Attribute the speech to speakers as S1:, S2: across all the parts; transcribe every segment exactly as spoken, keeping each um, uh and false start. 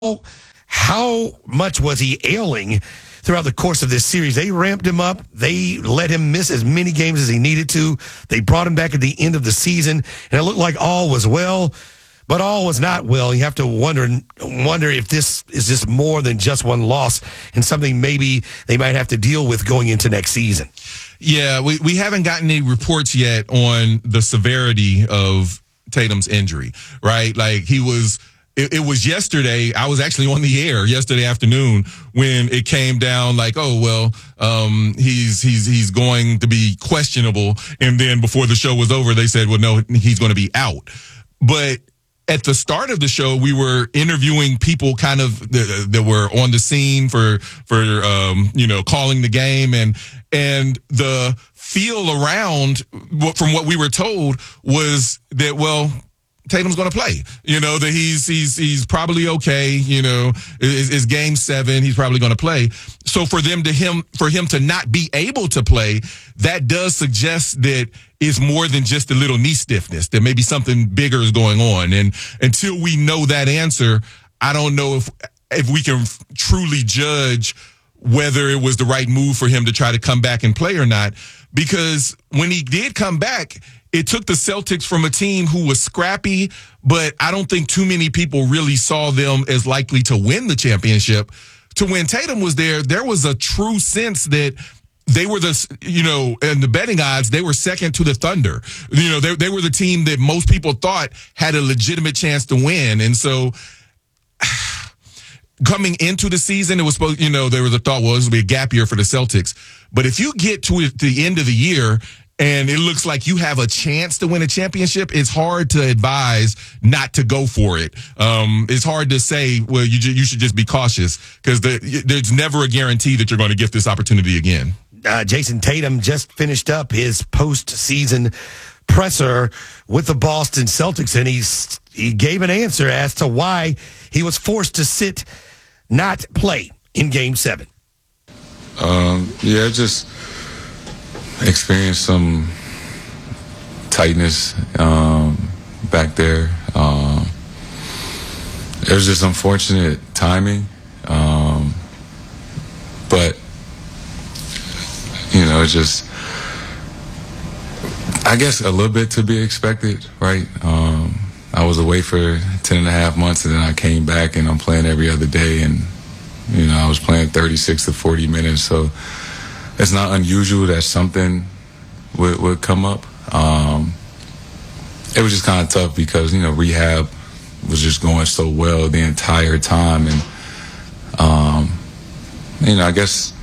S1: how much was he ailing throughout the course of this series? They ramped him up. They let him miss as many games as he needed to. They brought him back at the end of the season, and it looked like all was well, but all was not well. You have to wonder wonder if this is just more than just one loss and something maybe they might have to deal with going into next season.
S2: Yeah, we, we haven't gotten any reports yet on the severity of Tatum's injury, right? Like he was... It, it was yesterday. I was actually on the air yesterday afternoon when it came down like, oh, well, um, he's, he's, he's going to be questionable. And then before the show was over, they said, well, no, he's going to be out. But at the start of the show, we were interviewing people kind of that, that were on the scene for, for, um, you know, calling the game, and, and the feel around from what we were told was that, well, Tatum's going to play, you know, that he's, he's, he's probably okay. You know, it's, it's game seven. He's probably going to play. So for them to him, for him to not be able to play, that does suggest that it's more than just a little knee stiffness, that maybe something bigger is going on. And until we know that answer, I don't know if, if we can truly judge whether it was the right move for him to try to come back and play or not. Because when he did come back, it took the Celtics from a team who was scrappy, but I don't think too many people really saw them as likely to win the championship. To when Tatum was there, there was a true sense that they were the, you know, and the betting odds, they were second to the Thunder. You know, they, they were the team that most people thought had a legitimate chance to win. And so coming into the season, it was supposed, you know, there was a thought, well, this will be a gap year for the Celtics. But if you get to the end of the year and it looks like you have a chance to win a championship, it's hard to advise not to go for it. Um, it's hard to say, well, you ju- you should just be cautious, because the, there's never a guarantee that you're going to get this opportunity again.
S1: Uh, Jason Tatum just finished up his postseason presser with the Boston Celtics, and he's, he gave an answer as to why he was forced to sit, not play in Game seven.
S3: Um, yeah, just experienced some tightness um, back there. Um, it was just unfortunate timing, um, but you know, it's just, I guess, a little bit to be expected, right? Um, I was away for ten and a half months, and then I came back, and I'm playing every other day, and you know, I was playing thirty-six to forty minutes, so it's not unusual that something would, would come up. Um, it was just kind of tough because, you know, rehab was just going so well the entire time. And, um, you know, I guess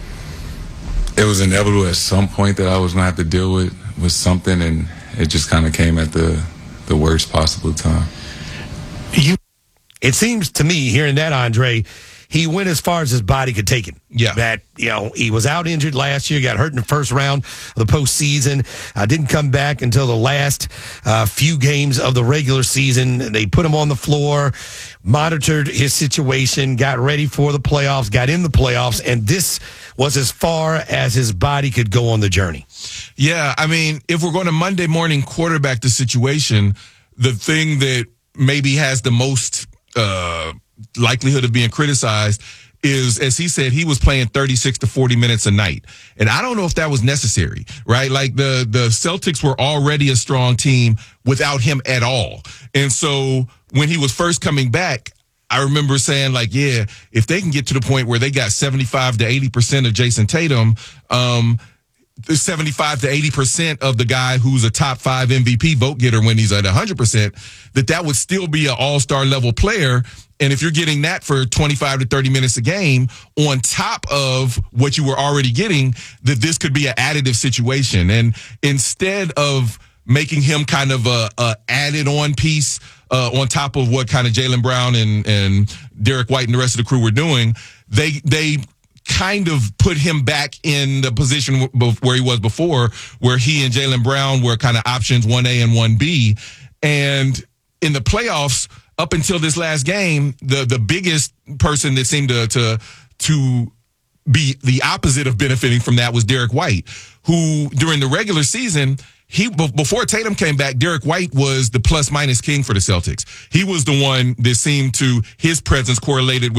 S3: it was inevitable at some point that I was going to have to deal with, with something, and it just kind of came at the, the worst possible time.
S1: You, it seems to me, hearing that, Andre, he went as far as his body could take him.
S2: Yeah.
S1: That, you know, he was out injured last year, got hurt in the first round of the postseason, uh, didn't come back until the last uh, few games of the regular season. They put him on the floor, monitored his situation, got ready for the playoffs, got in the playoffs, and this was as far as his body could go on the journey.
S2: Yeah, I mean, if we're going to Monday morning quarterback the situation, the thing that maybe has the most uh, likelihood of being criticized is, as he said, he was playing thirty-six to forty minutes a night. And I don't know if that was necessary, right? Like the, the Celtics were already a strong team without him at all. And so when he was first coming back, I remember saying, like, yeah, if they can get to the point where they got seventy-five to eighty percent of Jason Tatum, um, seventy-five to eighty percent of the guy who's a top five M V P vote getter when he's at one hundred percent, that that would still be an all-star level player. And if you're getting that for twenty-five to thirty minutes a game on top of what you were already getting, that this could be an additive situation. And instead of making him kind of a, a added on piece uh, on top of what kind of Jaylen Brown and, and Derek White and the rest of the crew were doing, they, they, kind of put him back in the position where he was before, where he and Jaylen Brown were kind of options one A and one B. And in the playoffs, up until this last game, the the biggest person that seemed to to to be the opposite of benefiting from that was Derek White, who during the regular season he before Tatum came back, Derek White was the plus minus king for the Celtics. He was the one that seemed to his presence correlated with